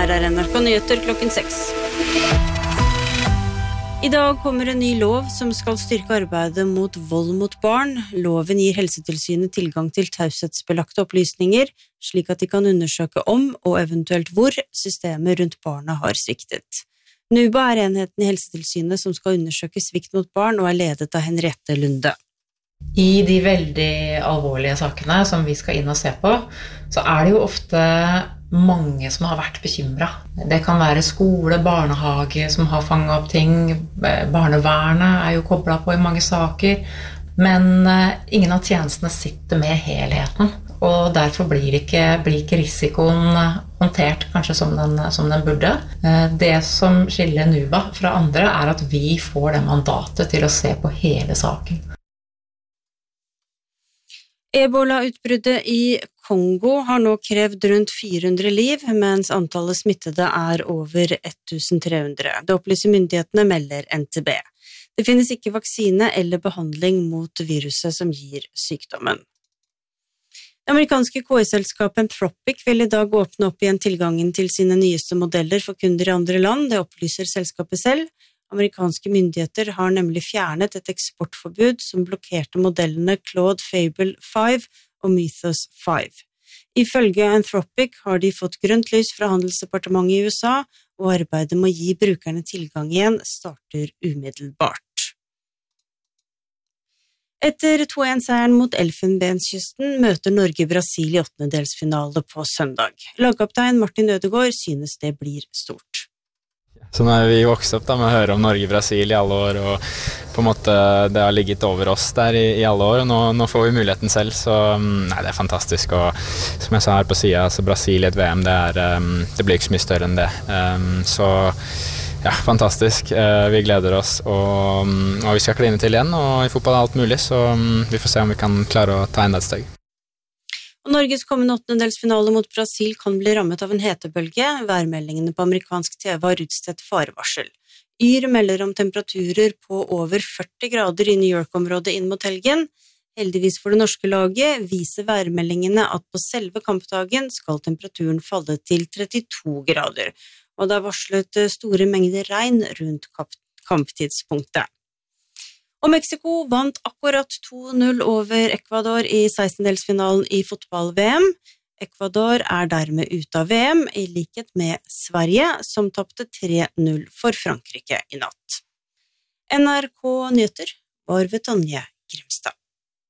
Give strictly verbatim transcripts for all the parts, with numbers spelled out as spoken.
Her er N R K Nyheter klokken seks. I dag kommer en ny lov som skal styrke arbeidet mot vold mot barn. Loven gir Helsetilsynet tilgang til taushetsbelagte opplysninger, slik at de kan undersøke om, og eventuelt hvor, systemet rundt barna har sviktet. NUBA er enheten i Helsetilsynet som skal undersøke svikt mot barn, og er ledet av Henriette Lunde. I de veldig alvorlige sakene som vi skal inn og se på, så er det jo ofte mange som har vært bekymret. Det kan være skole, barnehage som har fanget opp ting, barnevernet er jo koblet på i mange saker, men ingen av tjenestene sitter med helheten, og derfor blir ikke, blir ikke risikoen håndtert kanskje som den, som den burde. Det som skiller NUBA fra andre er at vi får det mandatet til å se på hele saken. Ebola-utbruddet i Kongo har nå krevd rundt fire hundre liv, mens antallet smittede er over tolv hundre. Det opplyser myndighetene, melder N T B. Det finnes ikke vaksine eller behandling mot viruset som gir sykdommen. Det amerikanske K I-selskapet Anthropic vil i dag åpne opp igjen tilgangen til sine nyeste modeller for kunder i andre land, det opplyser selskapet selv. Amerikanske myndigheter har nemlig fjernet et eksportforbud som blokkerte modellene Claude Fable fem og Mythos fem. Ifølge Anthropic har de fått grønt lys fra Handelsdepartementet i U S A, og arbeidet med å gi brukerne tilgang igjen starter umiddelbart. Etter to en-seieren mot Elfenbenskysten møter Norge Brasil i åttendedelsfinale på søndag. Lagkaptein Martin Ødegaard synes det blir stort. Så når vi vokste opp da, med å høre om Norge-Brasil i alle år, og på en måte det har ligget over oss der i, i alle år, og nå, nå får vi muligheten selv, så nei, det er fantastisk. Og som jeg sa her på siden, altså Brasil i et V M, det, er, det blir ikke så mye større enn det. Så ja, fantastisk. Vi gleder oss, og, og vi skal kline til igjen, og i fotball er alt mulig, så vi får se om vi kan klare å ta enda et steg. Og Norges kommende åttendedelsfinale mot Brasil kan bli rammet av en hetebølge. Værmeldingene på amerikansk T V har utstedt farevarsel. Yr melder om temperaturer på over førti grader i New York-området inn mot helgen. Heldigvis for det norske laget viser værmeldingene at på selve kampdagen skal temperaturen falle til trettito grader, og det er varslet store mengder regn rundt kamptidspunktet. Og Mexico vant akkurat to null over Ecuador i sekstendedelsfinalen i fotball-V M. Ecuador er dermed ute av V M, i likhet med Sverige, som tappte tre null for Frankrike i natt. N R K Nyheter var ved Tonje Grimstad.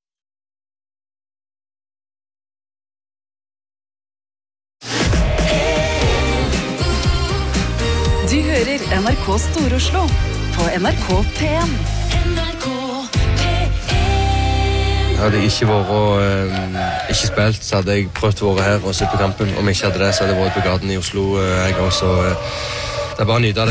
Du hører N R K Stor-Oslo på N R K P en. Hadde jeg ikke vært, eh, ikke spilt, så hadde jeg prøvd å være her og sett på kampen. Om jeg ikke hadde det, så hadde jeg vært på gaten i Oslo, jeg også. Det er bare å nyte av det.